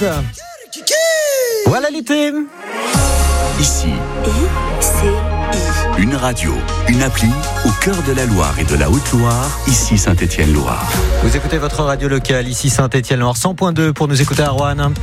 Voilà l'été. Ici, une radio, une appli au cœur de la Loire et de la Haute-Loire, ici Saint-Étienne-Loire. Vous écoutez votre radio locale, ici Saint-Étienne-Loire, 100.2 pour nous écouter à Roanne.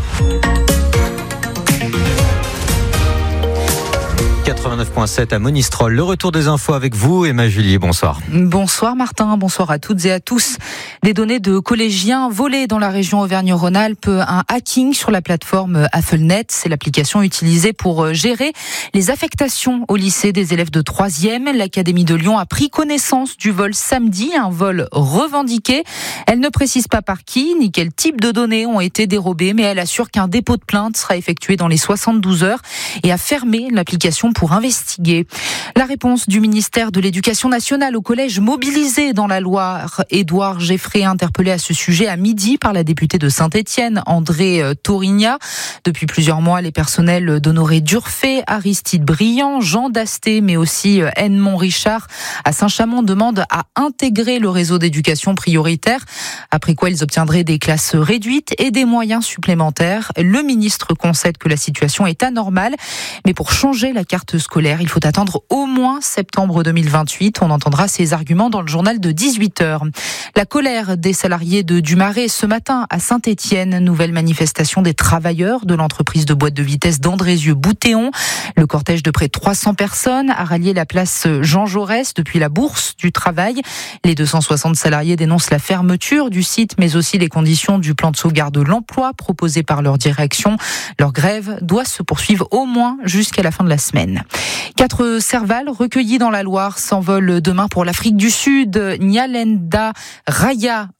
89.7 à Monistrol. Le retour des infos avec vous, Emma Julie. Bonsoir. Bonsoir Martin, bonsoir à toutes et à tous. Des données de collégiens volées dans la région Auvergne-Rhône-Alpes. Un hacking sur la plateforme AffleNet. C'est l'application utilisée pour gérer les affectations au lycée des élèves de 3e. L'Académie de Lyon a pris connaissance du vol samedi, un vol revendiqué. Elle ne précise pas par qui ni quel type de données ont été dérobées, mais elle assure qu'un dépôt de plainte sera effectué dans les 72 heures et a fermé l'application pour investiguer. La réponse du ministère de l'Éducation nationale au collège mobilisé dans la Loire. Édouard Geffray, interpellé à ce sujet à midi par la députée de Saint-Étienne, André Torigna. Depuis plusieurs mois, les personnels d'Honoré Durfé, Aristide Briand, Jean Dasté, mais aussi Edmond Richard à Saint-Chamond demandent à intégrer le réseau d'éducation prioritaire, après quoi ils obtiendraient des classes réduites et des moyens supplémentaires. Le ministre concède que la situation est anormale, mais pour changer la carte scolaire, il faut attendre au moins septembre 2028. On entendra ces arguments dans le journal de 18h. La colère des salariés de Dumaré ce matin à Saint-Étienne. Nouvelle manifestation des travailleurs de l'entreprise de boîte de vitesse d'Andrézieux-Boutéon. Le cortège de près de 300 personnes a rallié la place Jean Jaurès depuis la Bourse du Travail. Les 260 salariés dénoncent la fermeture du site, mais aussi les conditions du plan de sauvegarde de l'emploi proposé par leur direction. Leur grève doit se poursuivre au moins jusqu'à la fin de la semaine. 4 cervales recueillies dans la Loire s'envolent demain pour l'Afrique du Sud. Nyalenda, Raya,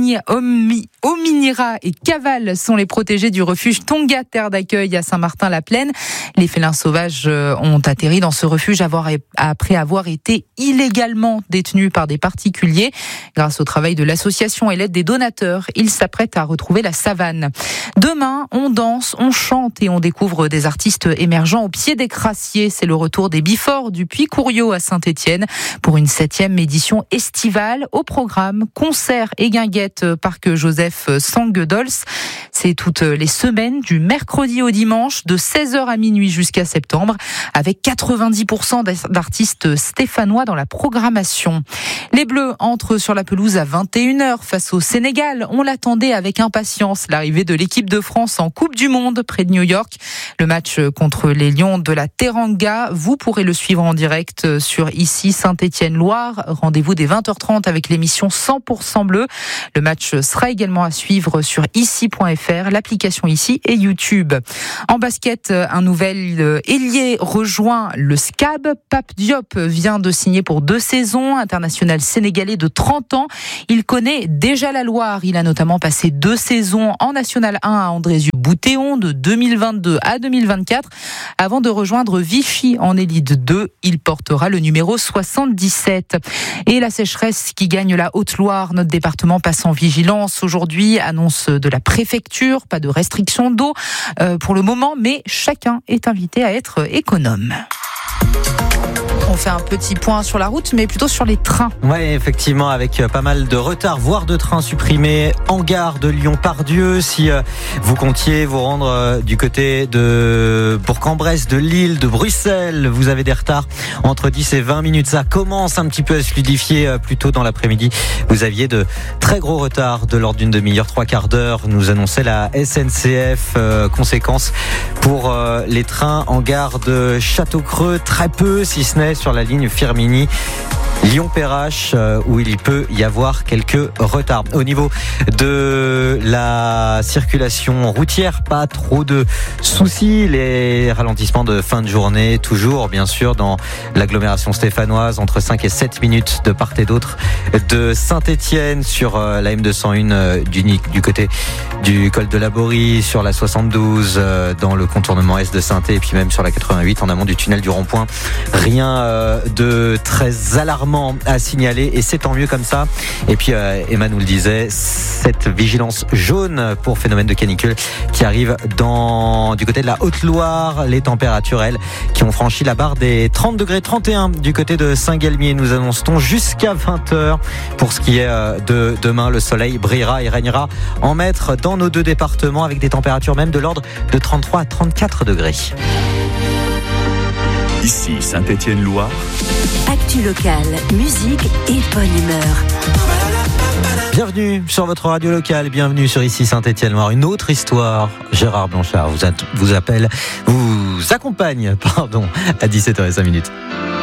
Ominira et Caval sont les protégés du refuge Tonga, terre d'accueil à Saint-Martin-la-Plaine. Les félins sauvages ont atterri dans ce refuge après avoir été illégalement détenus par des particuliers. Grâce au travail de l'association et l'aide des donateurs, ils s'apprêtent à retrouver la savane. Demain, on danse, on chante et on découvre des artistes émergents au pied des crassiers. C'est le retour des Bifort du Puy-Couriau à Saint-Étienne pour une 7e édition estivale. Au programme, concerts et guinguettes Parc Joseph Sanguedols. C'est toutes les semaines du mercredi au dimanche de 16h à minuit jusqu'à septembre avec 90% d'artistes stéphanois dans la programmation. Les Bleus entrent sur la pelouse à 21h face au Sénégal. On l'attendait avec impatience, l'arrivée de l'équipe de France en Coupe du Monde près de New York. Le match contre les Lions de la Teranga, vous pourrez le suivre en direct sur ici Saint-Étienne-Loire. Rendez-vous dès 20h30 avec l'émission 100% bleu. Le match sera également à suivre sur ici.fr, l'application ici et YouTube. En basket, un nouvel ailier rejoint le SCAB. Pape Diop vient de signer pour 2 saisons, international sénégalais de 30 ans. Il connaît déjà la Loire. Il a notamment passé 2 saisons en National 1 à Andrézieux-Boutéon de 2022 à 2024 avant de rejoindre Vichy en Élite 2. Il portera le numéro 77. Et la sécheresse qui gagne la Haute-Loire, notre département passe en vigilance aujourd'hui, annonce de la préfecture, pas de restriction d'eau pour le moment, mais chacun est invité à être économe. On fait un petit point sur la route, mais plutôt sur les trains. Oui, effectivement, avec pas mal de retard, voire de trains supprimés en gare de Lyon-Pardieu. Si vous comptiez vous rendre du côté de Bourg-en-Bresse, de Lille, de Bruxelles, vous avez des retards entre 10 et 20 minutes. Ça commence un petit peu à se fluidifier plus tôt dans l'après-midi. Vous aviez de très gros retards de l'ordre d'une demi-heure, 3/4 d'heure, nous annonçait la SNCF. Conséquence pour les trains en gare de Château-Creux, très peu, si ce n'est sur la ligne Firminy Lyon-Perrache, où il peut y avoir quelques retards. Au niveau de la circulation routière, pas trop de soucis. Les ralentissements de fin de journée, toujours bien sûr dans l'agglomération stéphanoise, entre 5 et 7 minutes de part et d'autre de Saint-Étienne sur la M201 du côté du col de la Borie, sur la 72 dans le contournement est de Saint-Étienne, et puis même sur la 88 en amont du tunnel du rond-point. Rien de très alarmant événements à signaler et c'est tant mieux comme ça. Et puis Emma nous le disait, cette vigilance jaune pour phénomène de canicule qui arrive du côté de la Haute-Loire. Les températures, elles, qui ont franchi la barre des 30 degrés, 31 du côté de Saint-Galmier. Nous annonçons jusqu'à 20h. Pour ce qui est de demain, le soleil brillera et régnera en maître dans nos deux départements avec des températures même de l'ordre de 33 à 34 degrés. Ici Saint-Étienne-Loire. Actu locale, musique et bonne humeur. Bienvenue sur votre radio locale, bienvenue sur Ici Saint-Étienne-Loire. Une autre histoire, Gérard Blanchard vous accompagne à 17h05.